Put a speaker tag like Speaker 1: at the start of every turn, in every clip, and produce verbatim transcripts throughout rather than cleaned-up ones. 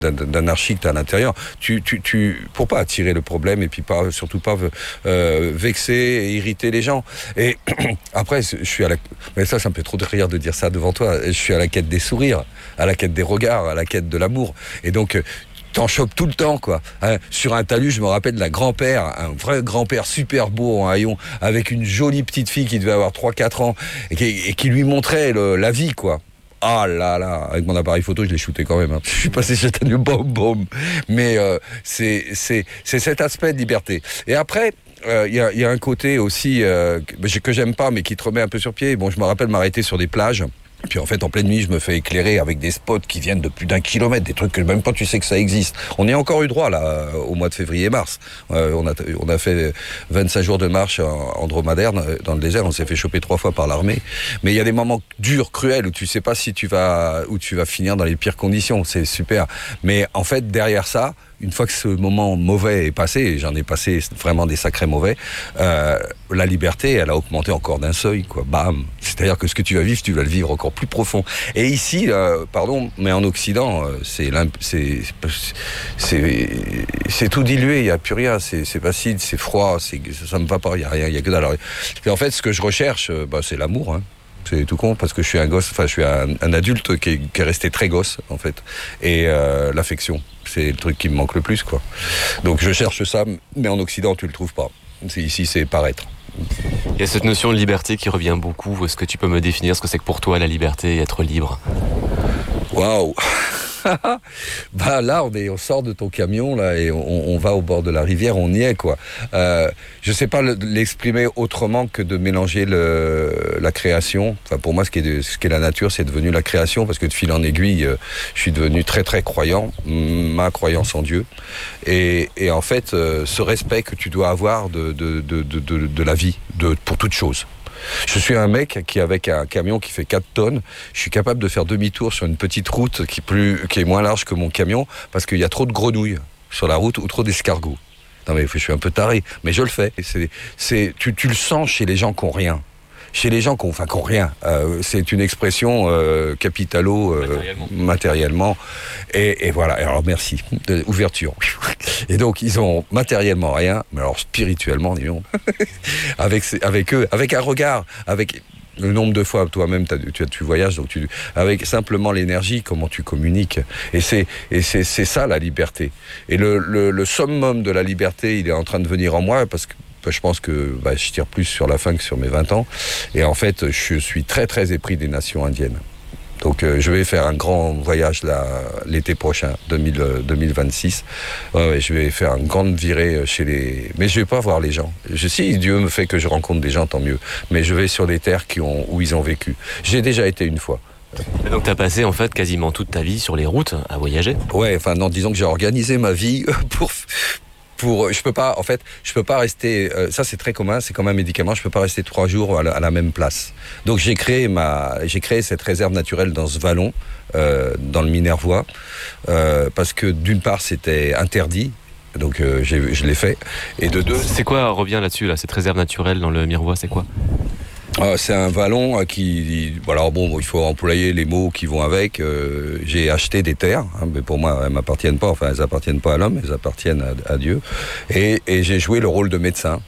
Speaker 1: d'anarchie que tu as à l'intérieur, tu, tu, tu, pour pas attirer le problème et puis pas, surtout pas euh, vexer et irriter les gens. Et après, je suis à la... Mais ça, ça me fait trop de rire de dire ça devant toi. Je suis à la quête des sourires, à la quête des regards, à la quête de l'amour. Et donc... t'en chopes tout le temps, quoi. Hein, sur un talus, je me rappelle d'un grand-père, un vrai grand-père super beau en haillons, avec une jolie petite fille qui devait avoir trois quatre ans, et qui, et qui lui montrait le, la vie, quoi. Ah là là, avec mon appareil photo, je l'ai shooté quand même. Hein. Je suis passé chez Tanu, boum boum. Mais euh, c'est c'est c'est cet aspect de liberté. Et après, il euh, y, a, y a un côté aussi euh, que, que j'aime pas, mais qui te remet un peu sur pied. Bon, je me rappelle m'arrêter sur des plages. Puis en fait, en pleine nuit, je me fais éclairer avec des spots qui viennent de plus d'un kilomètre, des trucs que même pas tu sais que ça existe. On y a encore eu droit, là, au mois de février-mars. Euh, on, a, on a fait vingt-cinq jours de marche en, en dromadaire dans le désert. On s'est fait choper trois fois par l'armée. Mais il y a des moments durs, cruels, où tu sais pas si tu vas, où tu vas finir dans les pires conditions. C'est super. Mais en fait, derrière ça, une fois que ce moment mauvais est passé, et j'en ai passé vraiment des sacrés mauvais, euh, la liberté, elle a augmenté encore d'un seuil, quoi. Bam. C'est-à-dire que ce que tu vas vivre, tu vas le vivre encore plus profond. Et ici, euh, pardon, mais en Occident, euh, c'est, c'est, c'est, c'est tout dilué, il n'y a plus rien, c'est, c'est facile, c'est froid, c'est, ça ne me va pas, il n'y a rien, il n'y a que dalle. Et en fait, ce que je recherche, euh, bah, c'est l'amour, hein. C'est tout con parce que je suis un gosse, enfin je suis un, un adulte qui est, qui est resté très gosse en fait. Et euh, l'affection, c'est le truc qui me manque le plus, quoi. Donc je cherche ça, mais en Occident tu le trouves pas. C'est, ici c'est paraître.
Speaker 2: Il y a cette notion de liberté qui revient beaucoup. Est-ce que tu peux me définir ce que c'est que pour toi la liberté et être libre ?
Speaker 1: Waouh. Bah là on est, on sort de ton camion là et on, on va au bord de la rivière, on y est, quoi. Euh, je sais pas le, l'exprimer autrement que de mélanger le, la création. Enfin pour moi ce qui est de, ce qui est la nature, c'est devenu la création, parce que de fil en aiguille, euh, je suis devenu très très croyant, ma croyance en Dieu. Et, et en fait, euh, ce respect que tu dois avoir de de de de, de, de la vie, de pour toute chose. Je suis un mec qui, avec un camion qui fait quatre tonnes, je suis capable de faire demi-tour sur une petite route qui, plus, qui est moins large que mon camion, parce qu'il y a trop de grenouilles sur la route ou trop d'escargots. Non mais je suis un peu taré, mais je le fais. C'est, c'est, tu, tu le sens chez les gens qui n'ont rien. Chez les gens qui n'ont enfin, qui ont rien. Euh, c'est une expression euh, capitalo euh, matériellement. matériellement. Et, et voilà, alors merci. De, ouverture. Et donc, ils ont matériellement rien, mais alors spirituellement, disons, avec, avec eux, avec un regard, avec le nombre de fois, toi-même, tu, tu voyages, donc tu, avec simplement l'énergie, comment tu communiques. Et c'est, et c'est, c'est ça la liberté. Et le, le, le summum de la liberté, il est en train de venir en moi, parce que je pense que bah, je tire plus sur la fin que sur mes vingt ans. Et en fait, je suis très, très épris des nations indiennes. Donc euh, je vais faire un grand voyage là, l'été prochain, deux mille, deux mille vingt-six. Ouais, je vais faire une grande virée chez les... Mais je vais pas voir les gens. Je, si Dieu me fait que je rencontre des gens, tant mieux. Mais je vais sur les terres qui ont, où ils ont vécu. J'ai déjà été une fois.
Speaker 2: Et donc tu as passé en fait quasiment toute ta vie sur les routes à voyager ?
Speaker 1: Ouais, enfin non, disons que j'ai organisé ma vie pour... Pour, je peux pas, en fait, je peux pas rester. Euh, ça, c'est très commun. C'est comme un médicament. Je peux pas rester trois jours à la, à la même place. Donc, j'ai créé ma, j'ai créé cette réserve naturelle dans ce vallon, euh, dans le Minervois, euh, parce que d'une part, c'était interdit. Donc, euh, j'ai, je l'ai fait. Et de deux,
Speaker 2: c'est quoi revient là-dessus là, cette réserve naturelle dans le Minervois, c'est quoi ?
Speaker 1: Euh, c'est un vallon qui, voilà, bon, il faut employer les mots qui vont avec. Euh, j'ai acheté des terres, hein, mais pour moi, elles m'appartiennent pas. Enfin, elles appartiennent pas à l'homme, elles appartiennent à, à Dieu. Et, et j'ai joué le rôle de médecin.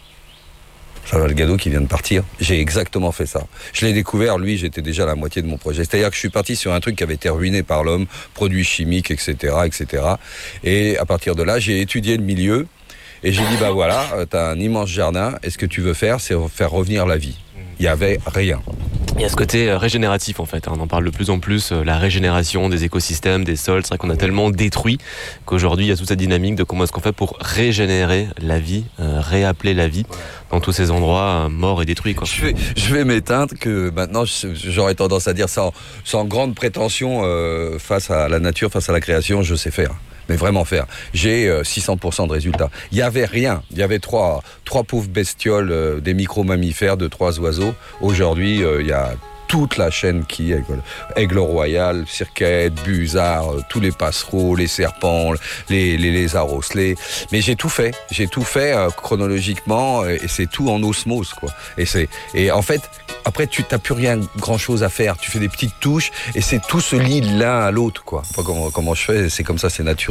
Speaker 1: Ça va, le gado qui vient de partir. J'ai exactement fait ça. Je l'ai découvert, lui, j'étais déjà à la moitié de mon projet. C'est-à-dire que je suis parti sur un truc qui avait été ruiné par l'homme, produits chimiques, et cetera, et cetera. Et à partir de là, j'ai étudié le milieu et j'ai dit, bah voilà, t'as un immense jardin. Et ce que tu veux faire, c'est faire revenir la vie. Il n'y avait rien.
Speaker 2: Il y a ce côté régénératif en fait, on en parle de plus en plus, la régénération des écosystèmes, des sols. C'est vrai qu'on a tellement détruit qu'aujourd'hui il y a toute cette dynamique de comment est-ce qu'on fait pour régénérer la vie, euh, réappeler la vie dans tous ces endroits euh, morts et détruits, quoi.
Speaker 1: Je vais, je vais m'éteindre que maintenant j'aurais tendance à dire sans, sans grande prétention euh, face à la nature, face à la création, je sais faire. Mais vraiment faire. J'ai euh, six cents pour cent de résultats. Il n'y avait rien. Il y avait trois, trois pauvres bestioles, euh, des micro-mammifères, de trois oiseaux. Aujourd'hui, euh, il y a toute la chaîne qui est quoi. Aigle royal, cirquette, busard, tous les passereaux, les serpents, les, les lézards osselets. Mais j'ai tout fait, j'ai tout fait euh, chronologiquement et c'est tout en osmose quoi. Et c'est et en fait après tu n'as plus rien grand chose à faire. Tu fais des petites touches et c'est tout se lie l'un à l'autre quoi. Enfin, comment, comment je fais, c'est comme ça, c'est naturel.